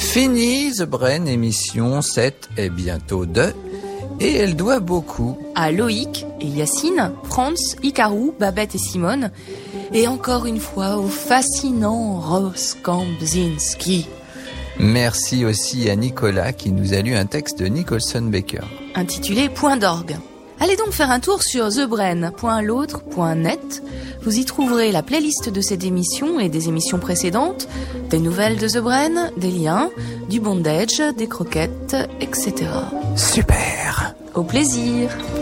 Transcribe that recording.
Fini The Brain, émission 7 est bientôt 2 et elle doit beaucoup à Loïc et Yacine, Franz, Icarou, Babette et Simone, et encore une fois au fascinant Ross Kambzinski. Merci aussi à Nicolas qui nous a lu un texte de Nicholson Baker intitulé Point d'orgue. Allez donc faire un tour sur thebrain.l'autre.net. Vous y trouverez la playlist de cette émission et des émissions précédentes, des nouvelles de The Brain, des liens, du bondage, des croquettes, etc. Super. Au plaisir.